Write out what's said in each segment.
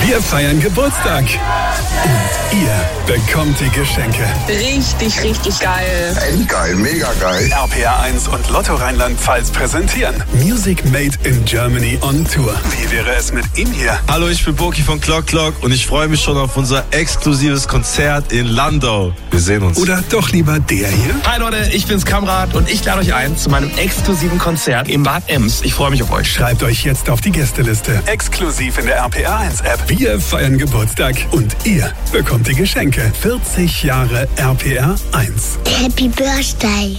Wir feiern Geburtstag. Und ihr bekommt die Geschenke. Richtig, richtig geil. Endgeil, mega geil. RPR 1 und Lotto Rheinland-Pfalz präsentieren Music Made in Germany on Tour. Wie wäre es mit ihm hier? Hallo, ich bin Boki von Clock Clock und ich freue mich schon auf unser exklusives Konzert in Landau. Wir sehen uns. Oder doch lieber der hier? Hi Leute, ich bin's Kamrat und ich lade euch ein zu meinem exklusiven Konzert in Bad Ems. Ich freue mich auf euch. Schreibt euch jetzt auf die Gästeliste. Exklusiv in der RPR 1 App. Wir feiern Geburtstag und ihr bekommt die Geschenke. 40 Jahre RPR 1. Happy Birthday.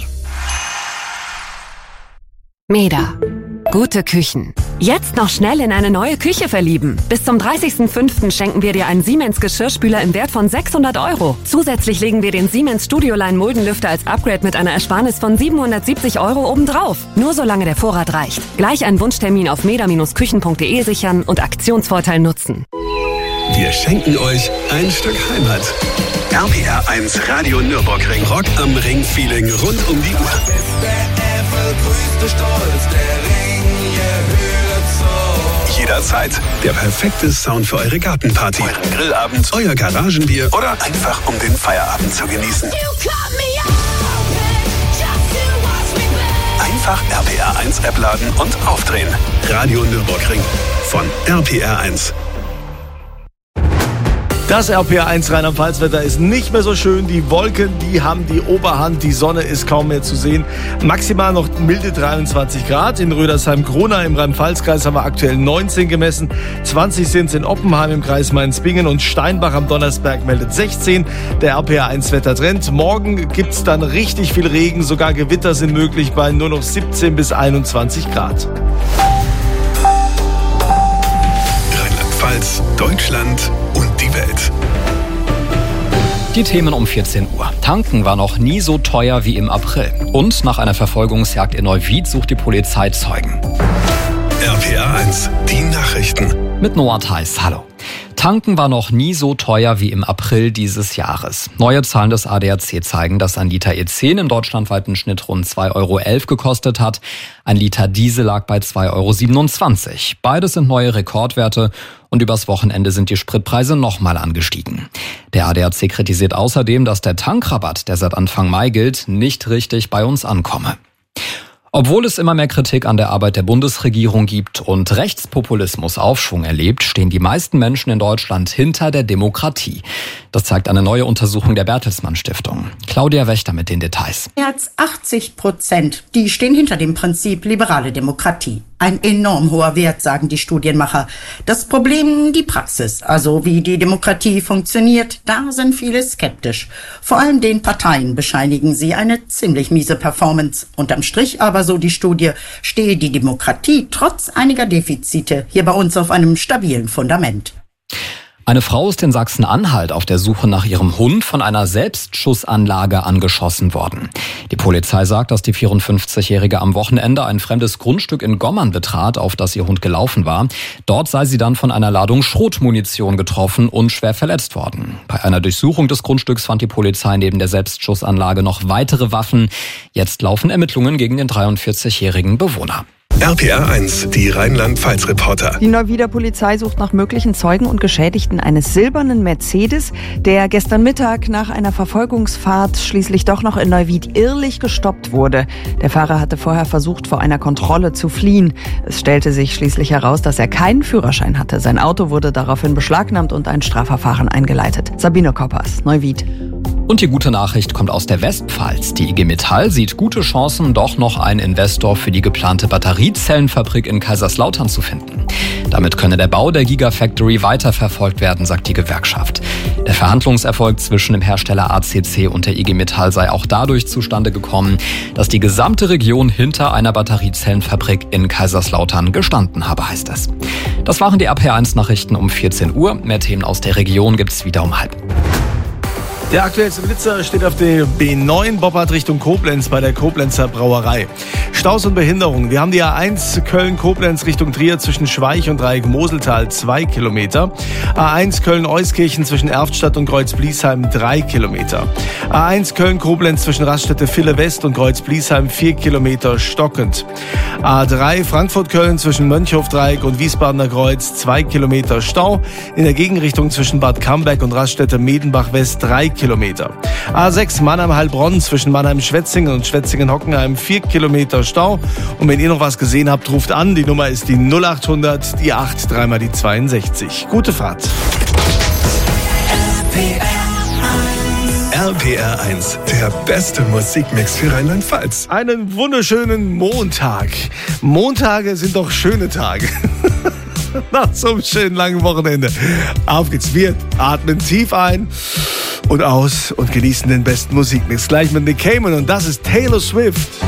Meda. Gute Küchen. Jetzt noch schnell in eine neue Küche verlieben. Bis zum 30.05. schenken wir dir einen Siemens Geschirrspüler im Wert von 600 €. Zusätzlich legen wir den Siemens Studioline Muldenlüfter als Upgrade mit einer Ersparnis von 770 € obendrauf. Nur solange der Vorrat reicht. Gleich einen Wunschtermin auf meda-küchen.de sichern und Aktionsvorteil nutzen. Wir schenken euch ein Stück Heimat. RPR 1 Radio Nürburgring. Rock am Ring Feeling rund um die Uhr. Jederzeit der perfekte Sound für eure Gartenparty, euren Grillabend, euer Garagenbier oder einfach um den Feierabend zu genießen. Einfach RPR 1 App laden und aufdrehen. Radio Nürburgring von RPR 1. Das RPR 1 Rheinland-Pfalz-Wetter ist nicht mehr so schön. Die Wolken, die haben die Oberhand. Die Sonne ist kaum mehr zu sehen. Maximal noch milde 23 Grad. In Rödersheim-Krona im Rhein-Pfalz-Kreis haben wir aktuell 19 gemessen. 20 sind es in Oppenheim im Kreis Mainz-Bingen und Steinbach am Donnersberg meldet 16. Der RPR 1 Wettertrend. Morgen gibt's dann richtig viel Regen. Sogar Gewitter sind möglich bei nur noch 17 bis 21 Grad. Rheinland-Pfalz, Deutschland und die Welt. Die Themen um 14 Uhr. Tanken war noch nie so teuer wie im April. Und nach einer Verfolgungsjagd in Neuwied sucht die Polizei Zeugen. RPR 1, die Nachrichten. Mit Noah Theis, hallo. Tanken war noch nie so teuer wie im April dieses Jahres. Neue Zahlen des ADAC zeigen, dass ein Liter E10 im deutschlandweiten Schnitt rund 2,11 € gekostet hat. Ein Liter Diesel lag bei 2,27 €. Beides sind neue Rekordwerte und übers Wochenende sind die Spritpreise nochmal angestiegen. Der ADAC kritisiert außerdem, dass der Tankrabatt, der seit Anfang Mai gilt, nicht richtig bei uns ankomme. Obwohl es immer mehr Kritik an der Arbeit der Bundesregierung gibt und Rechtspopulismus Aufschwung erlebt, stehen die meisten Menschen in Deutschland hinter der Demokratie. Das zeigt eine neue Untersuchung der Bertelsmann Stiftung. Claudia Wächter mit den Details. Mehr als 80%, die stehen hinter dem Prinzip liberale Demokratie. Ein enorm hoher Wert, sagen die Studienmacher. Das Problem, die Praxis, also wie die Demokratie funktioniert, da sind viele skeptisch. Vor allem den Parteien bescheinigen sie eine ziemlich miese Performance. Unterm Strich aber, so die Studie, stehe die Demokratie trotz einiger Defizite hier bei uns auf einem stabilen Fundament. Eine Frau ist in Sachsen-Anhalt auf der Suche nach ihrem Hund von einer Selbstschussanlage angeschossen worden. Die Polizei sagt, dass die 54-Jährige am Wochenende ein fremdes Grundstück in Gommern betrat, auf das ihr Hund gelaufen war. Dort sei sie dann von einer Ladung Schrotmunition getroffen und schwer verletzt worden. Bei einer Durchsuchung des Grundstücks fand die Polizei neben der Selbstschussanlage noch weitere Waffen. Jetzt laufen Ermittlungen gegen den 43-jährigen Bewohner. RPR 1, die Rheinland-Pfalz-Reporter. Die Neuwieder Polizei sucht nach möglichen Zeugen und Geschädigten eines silbernen Mercedes, der gestern Mittag nach einer Verfolgungsfahrt schließlich doch noch in Neuwied irrlich gestoppt wurde. Der Fahrer hatte vorher versucht, vor einer Kontrolle zu fliehen. Es stellte sich schließlich heraus, dass er keinen Führerschein hatte. Sein Auto wurde daraufhin beschlagnahmt und ein Strafverfahren eingeleitet. Sabine Koppers, Neuwied. Und die gute Nachricht kommt aus der Westpfalz. Die IG Metall sieht gute Chancen, doch noch einen Investor für die geplante Batteriezellenfabrik in Kaiserslautern zu finden. Damit könne der Bau der Gigafactory weiterverfolgt werden, sagt die Gewerkschaft. Der Verhandlungserfolg zwischen dem Hersteller ACC und der IG Metall sei auch dadurch zustande gekommen, dass die gesamte Region hinter einer Batteriezellenfabrik in Kaiserslautern gestanden habe, heißt es. Das waren die RPR 1 Nachrichten um 14 Uhr. Mehr Themen aus der Region gibt's wieder um 12:30. Der aktuellste Blitzer steht auf der B9 Boppard Richtung Koblenz bei der Koblenzer Brauerei. Staus und Behinderungen. Wir haben die A1 Köln-Koblenz Richtung Trier zwischen Schweich und Dreieck Moseltal 2 Kilometer. A1 Köln-Euskirchen zwischen Erftstadt und Kreuz-Bliesheim 3 Kilometer. A1 Köln-Koblenz zwischen Raststätte Ville West und Kreuz-Bliesheim 4 Kilometer stockend. A3 Frankfurt-Köln zwischen Mönchhof-Dreieck und Wiesbadener Kreuz 2 Kilometer Stau. In der Gegenrichtung zwischen Bad Camberg und Raststätte Medenbach-West 3 Kilometer. A6 Mannheim-Heilbronn zwischen Mannheim-Schwetzingen und Schwetzingen-Hockenheim 4 Kilometer Stau. Und wenn ihr noch was gesehen habt, ruft an. Die Nummer ist die 0800, die 8, dreimal die 62. Gute Fahrt. RPR 1, der beste Musikmix für Rheinland-Pfalz. Einen wunderschönen Montag. Montage sind doch schöne Tage. Nach so einem schönen langen Wochenende. Auf geht's. Wir atmen tief ein und aus und genießen den besten Musikmix. Gleich mit Nick Cayman und das ist Taylor Swift.